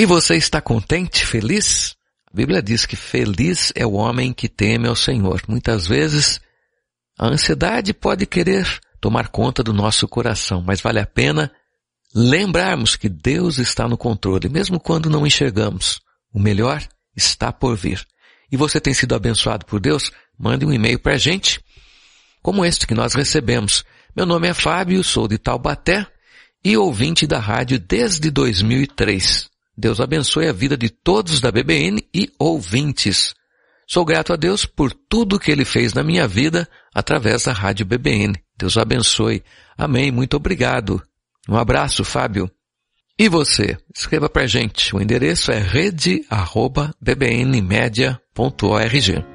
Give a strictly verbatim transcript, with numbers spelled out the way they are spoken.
E você está contente, feliz? A Bíblia diz que feliz é o homem que teme ao Senhor. Muitas vezes a ansiedade pode querer tomar conta do nosso coração, mas vale a pena lembrarmos que Deus está no controle, mesmo quando não enxergamos. O melhor está por vir. E você tem sido abençoado por Deus? Mande um e-mail para a gente, como este que nós recebemos. Meu nome é Fábio, sou de Taubaté e ouvinte da rádio desde dois mil e três. Deus abençoe a vida de todos da B B N e ouvintes. Sou grato a Deus por tudo que Ele fez na minha vida através da rádio B B N. Deus abençoe. Amém. Muito obrigado. Um abraço, Fábio. E você? Escreva pra gente. O endereço é rede arroba b b n media ponto org.